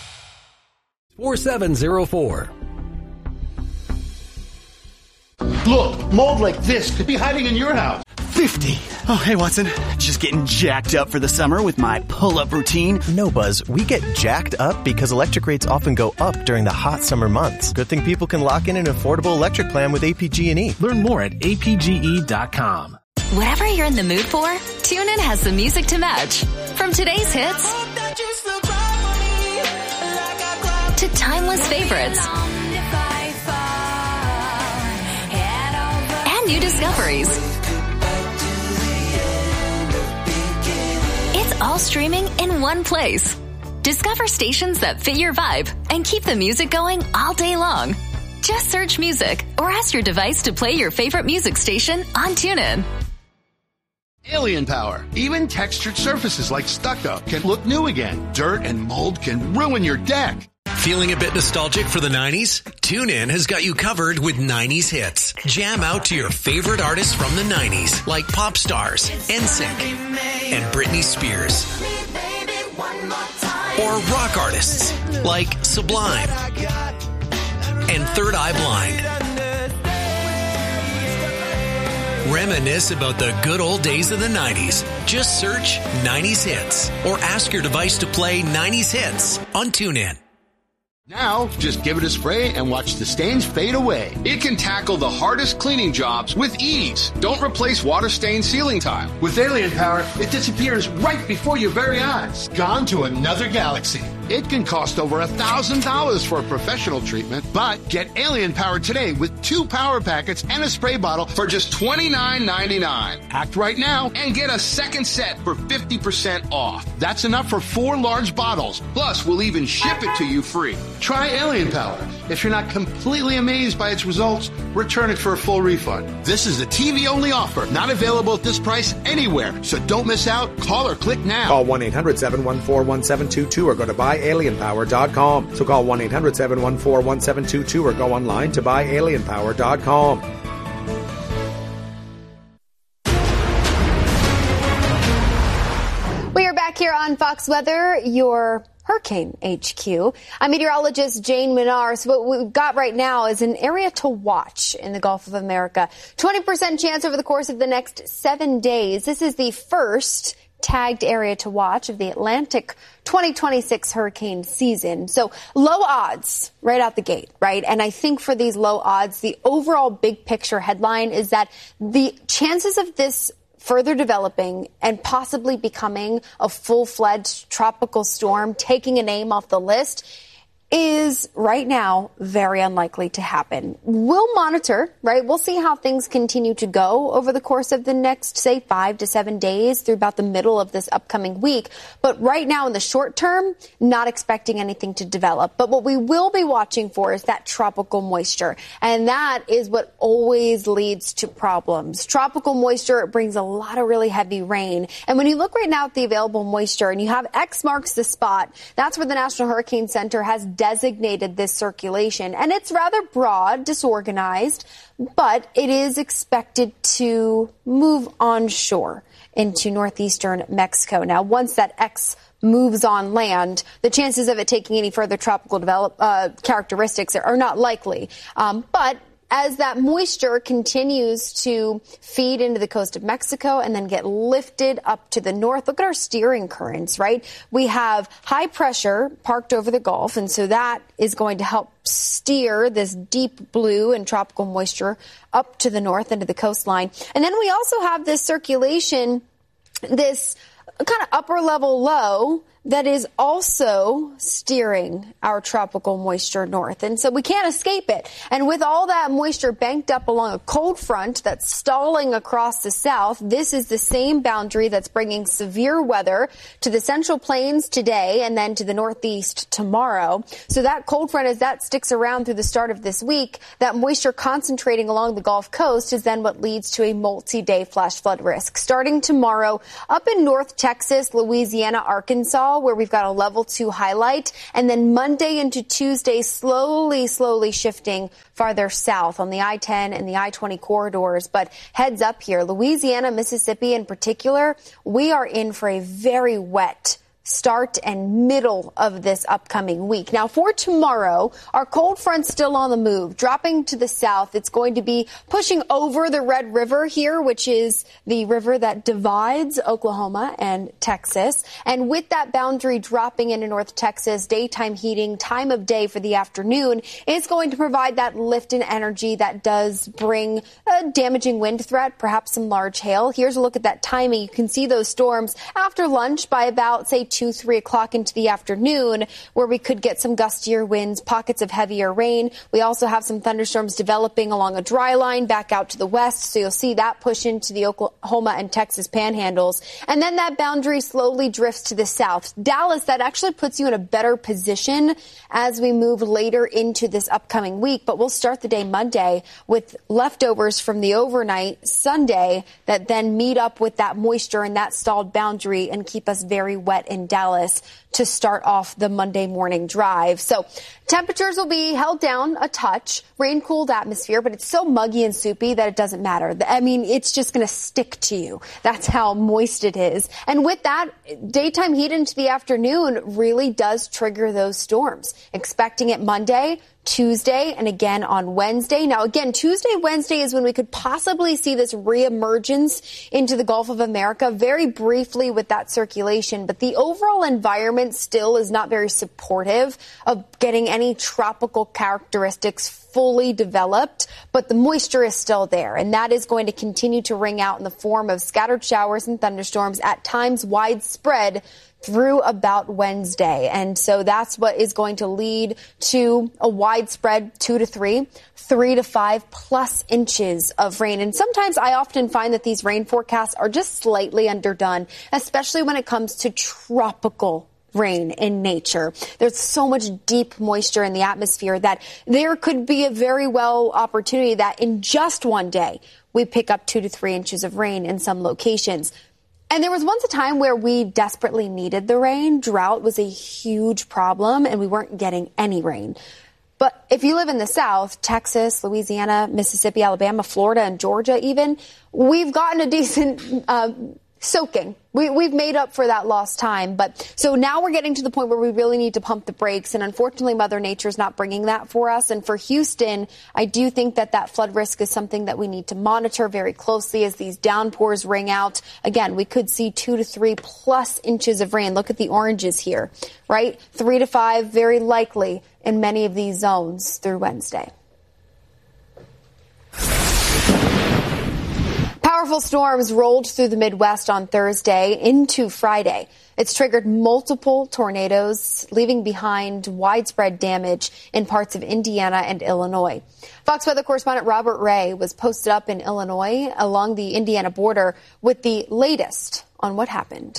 4704. Look, mold like this could be hiding in your house. 50. Oh, hey, Watson. Just getting jacked up for the summer with my pull-up routine. No, Buzz, we get jacked up because electric rates often go up during the hot summer months. Good thing people can lock in an affordable electric plan with APG&E. Learn more at apge.com. Whatever you're in the mood for, TuneIn has the music to match. From today's hits to timeless favorites and new discoveries. It's all streaming in one place. Discover stations that fit your vibe and keep the music going all day long. Just search music or ask your device to play your favorite music station on TuneIn. Alien Power. Even textured surfaces like stucco can look new again. Dirt and mold can ruin your deck. Feeling a bit nostalgic for the 90s? TuneIn has got you covered with 90s hits. Jam out to your favorite artists from the 90s, like pop stars, NSYNC, and Britney Spears. Or rock artists, like Sublime and Third Eye Blind. Reminisce about the good old days of the 90s. Just search 90s hits or ask your device to play 90s hits on TuneIn. Now, just give it a spray and watch the stains fade away. It can tackle the hardest cleaning jobs with ease. Don't replace water-stained ceiling tile. With Alien Power, it disappears right before your very eyes. Gone to another galaxy. It can cost over $1,000 for a professional treatment, but get Alien Power today with 2 power packets and a spray bottle for just $29.99. Act right now and get a second set for 50% off. That's enough for 4 large bottles. Plus, we'll even ship it to you free. Try Alien Power. If you're not completely amazed by its results, return it for a full refund. This is a TV-only offer, not available at this price anywhere. So don't miss out. Call or click now. Call 1-800-714-1722 or go to buyalienpower.com. So call 1-800-714-1722 or go online to buyalienpower.com. We are back here on Fox Weather, your Hurricane HQ. I'm meteorologist Jane Menard. So what we've got right now is an area to watch in the Gulf of America. 20% chance over the course of the next 7 days. This is the first tagged area to watch of the Atlantic 2026 hurricane season. So low odds right out the gate, right? And I think for these low odds, the overall big picture headline is that the chances of this further developing and possibly becoming a full-fledged tropical storm, taking a name off the list, is right now very unlikely to happen. We'll monitor, right? We'll see how things continue to go over the course of the next, say, 5 to 7 days through about the middle of this upcoming week. But right now in the short term, not expecting anything to develop. But what we will be watching for is that tropical moisture. And that is what always leads to problems. Tropical moisture brings a lot of really heavy rain. And when you look right now at the available moisture and you have X marks the spot, that's where the National Hurricane Center has designated this circulation. And it's rather broad, disorganized, but it is expected to move onshore into northeastern Mexico. Now, once that X moves on land, the chances of it taking any further tropical characteristics are not likely. But as that moisture continues to feed into the coast of Mexico and then get lifted up to the north, look at our steering currents, right? We have high pressure parked over the Gulf, and so that is going to help steer this deep blue and tropical moisture up to the north into the coastline. And then we also have this circulation, this kind of upper level low that is also steering our tropical moisture north. And so we can't escape it. And with all that moisture banked up along a cold front that's stalling across the south, this is the same boundary that's bringing severe weather to the Central Plains today and then to the Northeast tomorrow. So that cold front, as that sticks around through the start of this week, that moisture concentrating along the Gulf Coast is then what leads to a multi-day flash flood risk. Starting tomorrow up in North Texas, Louisiana, Arkansas, where we've got a level 2 highlight, and then Monday into Tuesday slowly shifting farther south on the I-10 and the I-20 corridors. But heads up here, Louisiana, Mississippi in particular, we are in for a very wet start and middle of this upcoming week. Now, for tomorrow, our cold front's still on the move, dropping to the south. It's going to be pushing over the Red River here, which is the river that divides Oklahoma and Texas. And with that boundary dropping into North Texas, daytime heating, time of day for the afternoon is going to provide that lift in energy that does bring a damaging wind threat, perhaps some large hail. Here's a look at that timing. You can see those storms after lunch by about, say, 2-3 o'clock into the afternoon, where we could get some gustier winds, pockets of heavier rain. We also have some thunderstorms developing along a dry line back out to the west, so you'll see that push into the Oklahoma and Texas panhandles. And then that boundary slowly drifts to the south. Dallas, that actually puts you in a better position as we move later into this upcoming week, but we'll start the day Monday with leftovers from the overnight Sunday that then meet up with that moisture and that stalled boundary and keep us very wet in Dallas to start off the Monday morning drive. So temperatures will be held down a touch, rain-cooled atmosphere, but it's so muggy and soupy that it doesn't matter. I mean, it's just going to stick to you. That's how moist it is. And with that, daytime heat into the afternoon really does trigger those storms. Expecting it Monday, Tuesday, and again on Wednesday. Now, again, Tuesday, Wednesday is when we could possibly see this reemergence into the Gulf of America very briefly with that circulation. But the overall environment still is not very supportive of getting any tropical characteristics fully developed, but the moisture is still there, and that is going to continue to ring out in the form of scattered showers and thunderstorms, at times widespread through about Wednesday. And so that's what is going to lead to a widespread 2 to 3, 3 to 5 plus inches of rain. And sometimes I often find that these rain forecasts are just slightly underdone, especially when it comes to tropical rain in nature. There's so much deep moisture in the atmosphere that there could be a very well opportunity that in just one day we pick up 2 to 3 inches of rain in some locations. And there was once a time where we desperately needed the rain. Drought was a huge problem and we weren't getting any rain. But if you live in the South, Texas, Louisiana, Mississippi, Alabama, Florida, and Georgia even, we've gotten a decent soaking. We've made up for that lost time. But so now we're getting to the point where we really need to pump the brakes. And unfortunately, Mother Nature's not bringing that for us. And for Houston, I do think that flood risk is something that we need to monitor very closely as these downpours ring out. Again, we could see 2 to 3 plus inches of rain. Look at the oranges here, right? 3 to 5, very likely in many of these zones through Wednesday. Power Powerful storms rolled through the Midwest on Thursday into Friday. It's triggered multiple tornadoes, leaving behind widespread damage in parts of Indiana and Illinois. Fox Weather correspondent Robert Ray was posted up in Illinois along the Indiana border with the latest on what happened.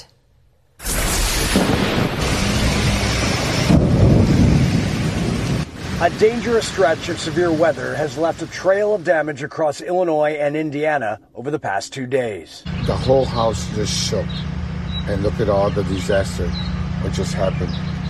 A dangerous stretch of severe weather has left a trail of damage across Illinois and Indiana over the past 2 days. The whole house just shook. And look at all the disaster that just happened.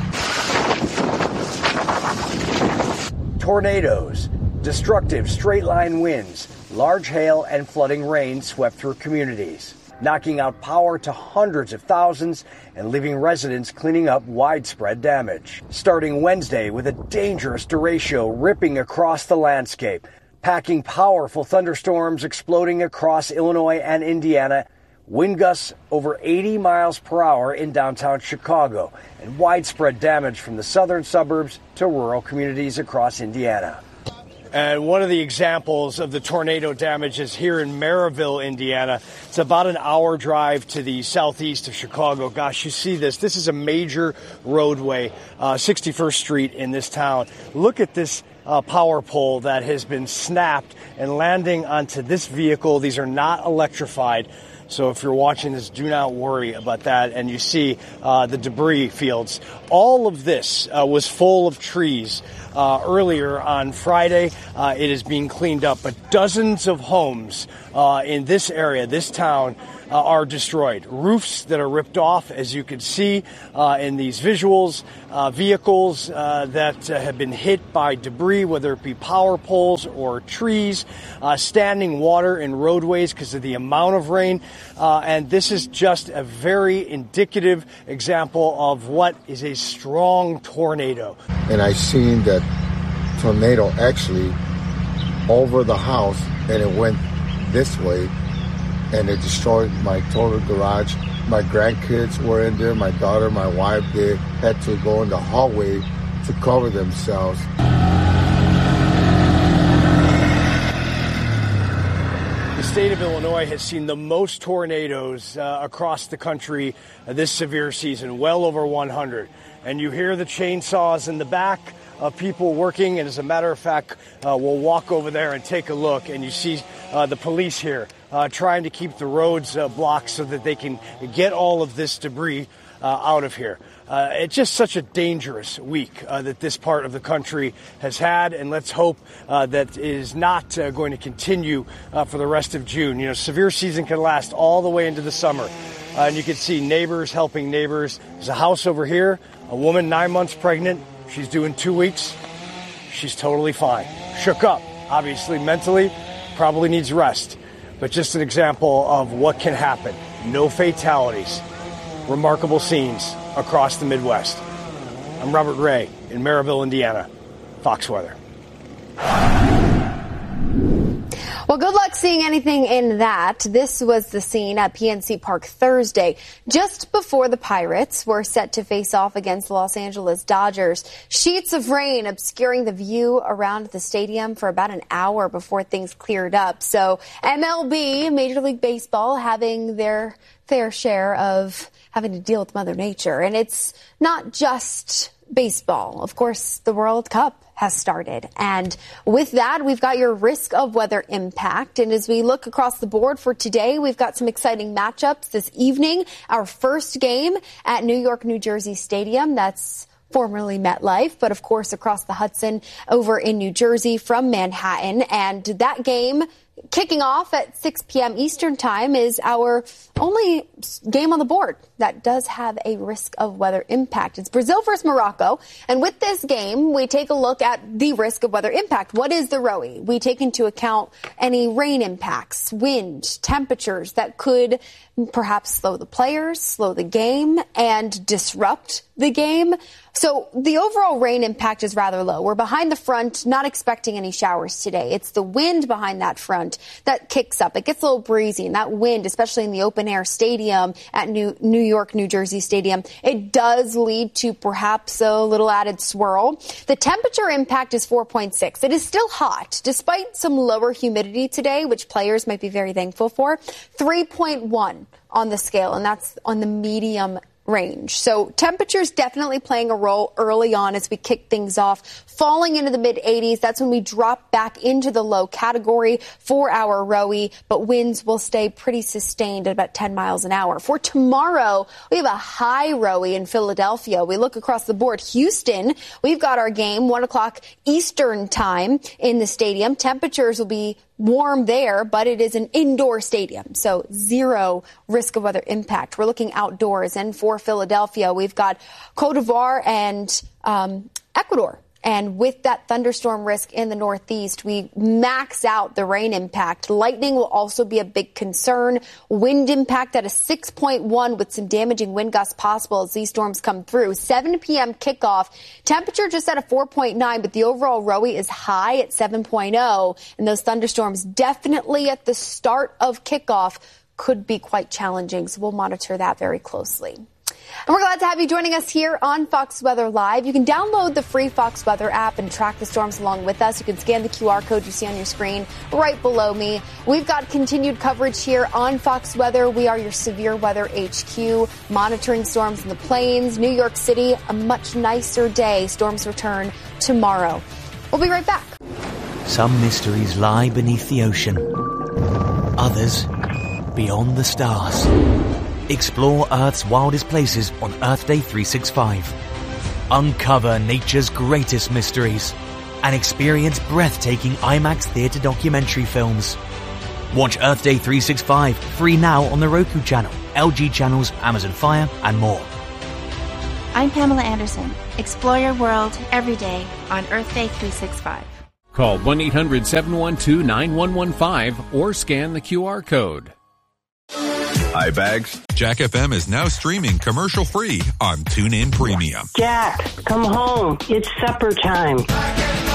Tornadoes, destructive straight-line winds, large hail, and flooding rain swept through communities, knocking out power to hundreds of thousands and leaving residents cleaning up widespread damage. Starting Wednesday with a dangerous derecho ripping across the landscape, packing powerful thunderstorms exploding across Illinois and Indiana, wind gusts over 80 miles per hour in downtown Chicago, and widespread damage from the southern suburbs to rural communities across Indiana. And one of the examples of the tornado damage is here in Maryville, Indiana. It's about an hour drive to the southeast of Chicago. Gosh, you see this. This is a major roadway, 61st Street in this town. Look at this power pole that has been snapped and landing onto this vehicle. These are not electrified. So if you're watching this, do not worry about that. And you see the debris fields. All of this was full of trees earlier on Friday. It is being cleaned up. But dozens of homes in this area, this town, are destroyed. Roofs that are ripped off, as you can see in these visuals. Vehicles that have been hit by debris, whether it be power poles or trees. Standing water in roadways because of the amount of rain. And this is just a very indicative example of what is a strong tornado. And I seen that tornado actually over the house, and it went this way, and it destroyed my total garage. My grandkids were in there, my daughter, my wife, they had to go in the hallway to cover themselves. The state of Illinois has seen the most tornadoes across the country this severe season, well over 100. And you hear the chainsaws in the back of people working, and as a matter of fact, we'll walk over there and take a look, and you see the police here trying to keep the roads blocked so that they can get all of this debris out of here. It's just such a dangerous week that this part of the country has had, and let's hope that it is not going to continue for the rest of June. You know, severe season can last all the way into the summer, and you can see neighbors helping neighbors. There's a house over here, a woman 9 months pregnant. She's due in 2 weeks. She's totally fine. Shook up, obviously, mentally, probably needs rest. But just an example of what can happen. No fatalities. Remarkable scenes across the Midwest. I'm Robert Ray in Maryville, Indiana. Fox Weather. Well, good luck seeing anything in that. This was the scene at PNC Park Thursday, just before the Pirates were set to face off against the Los Angeles Dodgers. Sheets of rain obscuring the view around the stadium for about an hour before things cleared up. So MLB, Major League Baseball, having their fair share of having to deal with Mother Nature. And it's not just baseball. Of course, the World Cup has started. And with that, we've got your risk of weather impact. And as we look across the board for today, we've got some exciting matchups this evening. Our first game at New York, New Jersey Stadium. That's formerly MetLife, but of course across the Hudson over in New Jersey from Manhattan. And that game kicking off at 6 p.m. Eastern time is our only game on the board that does have a risk of weather impact. It's Brazil versus Morocco. And with this game, we take a look at the risk of weather impact. What is the ROE? We take into account any rain impacts, wind, temperatures that could perhaps slow the players, slow the game, and disrupt the game. So the overall rain impact is rather low. We're behind the front, not expecting any showers today. It's the wind behind that front that kicks up. It gets a little breezy, and that wind, especially in the open-air stadium at New York, New Jersey Stadium, it does lead to perhaps a little added swirl. The temperature impact is 4.6. It is still hot, despite some lower humidity today, which players might be very thankful for. 3.1 on the scale, and that's on the medium range. So temperatures definitely playing a role early on as we kick things off, falling into the mid-80s. That's when we drop back into the low category for our Rowie, but winds will stay pretty sustained at about 10 miles an hour. For tomorrow, we have a high Rowie in Philadelphia. We look across the board. Houston, we've got our game 1 o'clock Eastern time in the stadium. Temperatures will be warm there, but it is an indoor stadium, so zero risk of weather impact. We're looking outdoors. And for Philadelphia, we've got Cote d'Ivoire and Ecuador. And with that thunderstorm risk in the northeast, we max out the rain impact. Lightning will also be a big concern. Wind impact at a 6.1 with some damaging wind gusts possible as these storms come through. 7 p.m. kickoff. Temperature just at a 4.9, but the overall Rowie is high at 7.0. And those thunderstorms definitely at the start of kickoff could be quite challenging. So we'll monitor that very closely. And we're glad to have you joining us here on Fox Weather Live. You can download the free Fox Weather app and track the storms along with us. You can scan the QR code you see on your screen right below me. We've got continued coverage here on Fox Weather. We are your severe weather HQ, monitoring storms in the plains. New York City, a much nicer day. Storms return tomorrow. We'll be right back. Some mysteries lie beneath the ocean. Others beyond the stars. Explore Earth's wildest places on Earth Day 365. Uncover nature's greatest mysteries and experience breathtaking IMAX theater documentary films. Watch Earth Day 365 free now on the Roku channel, LG channels, Amazon Fire, and more. I'm Pamela Anderson. Explore your world every day on Earth Day 365. Call 1-800-712-9115 or scan the QR code. Hi, Bags. Jack FM is now streaming commercial-free on TuneIn Premium. Jack, come home. It's supper time.